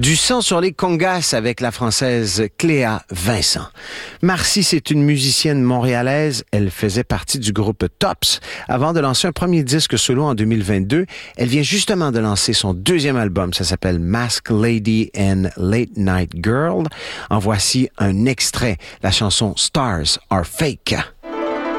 Du sang sur les congas avec la française Cléa Vincent. Marcy, c'est une musicienne montréalaise. Elle faisait partie du groupe Tops avant de lancer un premier disque solo en 2022. Elle vient justement de lancer son deuxième album. Ça s'appelle Mask Lady and Late Night Girl. En voici un extrait, la chanson Stars Are Fake.